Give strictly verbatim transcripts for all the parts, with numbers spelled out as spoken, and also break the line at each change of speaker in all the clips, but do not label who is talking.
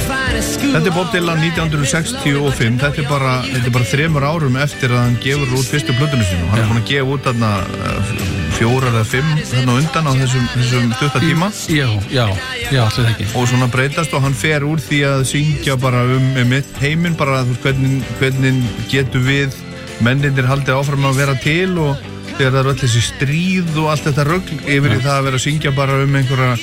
Þetta er Bob Dylan nítján hundruð sextíu og fimm. Þetta er bara, þetta er bara þremur árum eftir að hann gefur út fyrstu plötunum sínum. Hann er búin að gefa út þarna fjórar eða fimm þarna undan á þessum, þessum stutta tíma.
Já, já, já, allir ekki.
Og svona breytast og hann fer úr því að syngja bara um, um heiminn, bara þú veist hvernig, hvernig getur við mennindir haldið áfram að vera til og þegar það eru öll þessi stríð og allt þetta rugl yfir í það að vera að syngja bara um einhverja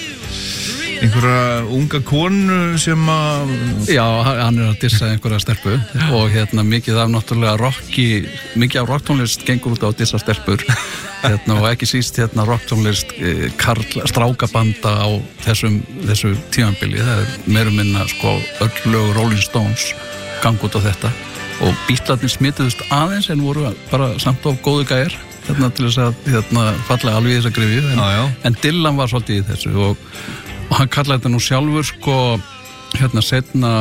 einhverja unga konu sem að...
Já, hann er að dissa einhverja stelpu og hérna mikið af náttúrulega rocki, mikið af rocktónlist gengur út á að dissa stelpur hérna, og ekki síst hérna rocktónlist eh, karl, strákabanda á þessum, þessu tímabili. Það er meira minna sko öll lög Rolling Stones gang út á þetta og Beatlarnir smituðust aðeins en voru bara samt of góðu gæjar hérna til þess að hérna, falla alveg í þessa grifju en,
já, já.
en Dylan var svolítið í þessu og og hann kallaði þetta nú sjálfur sko hérna setna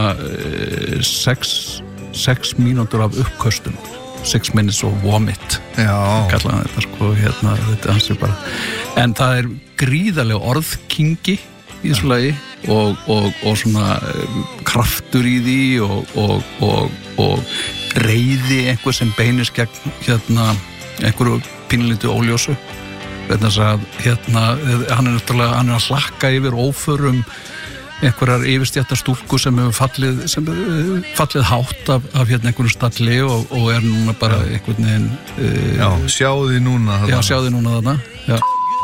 e, sex, sex mínútur af uppköstum six minutes of vomit kallaði hann þetta sko hérna þetta hans er bara en það er gríðarlega orðkingi í þessu lagi og, og, og svona kraftur í því og, og, og, og reiði einhver sem beinist gegn hérna einhverju pínlítu óljósu Þannig að hérna, hann er náttúrulega, hann er að hlakka yfir óförum einhverjar yfirstjættar stúlku sem hefur fallið, sem hefur fallið hátt af, af hérna einhverju stalli og, og er núna bara einhvern veginn... Uh,
já, sjáðu því núna þarna.
Já, sjáðu því núna þarna. Já,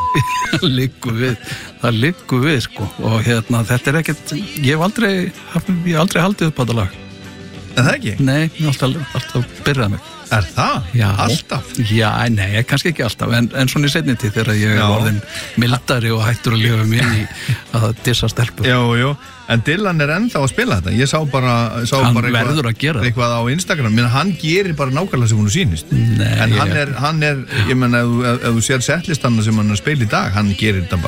það liggur við, það liggur við, sko. Og hérna, þetta er ekkert, ég hef aldrei, ég hef aldrei haldið upp á þetta lag.
En það ekki?
Nei, ég hef alltaf, alltaf byrjað mig.
Er það?
Já.
Alltaf?
Já, nei, kannski ekki alltaf, en, en svona í seinni tíð þegar ég er orðin mildari og hættur að lifa mér í að dissa stelpur.
Já, já, en Dylan er ennþá að spila þetta. Ég sá bara, sá
hann
bara
verður að gera
eitthvað á Instagram, menn hann gerir bara nákvæmlega sem hún sýnist.
Nei,
en hann er, hann er, ég menna, ef, ef, ef þú sér settlistanna sem hann er að spila í dag, hann gerir þetta bara